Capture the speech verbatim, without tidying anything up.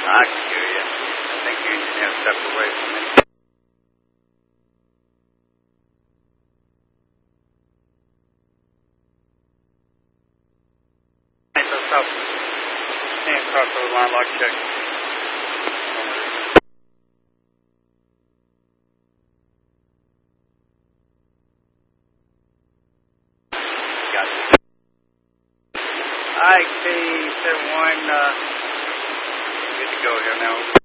I can hear you. I think you have stepped away from me. Can't cross over the line, lock check. Got it. I K seven one, uh, good to go here now.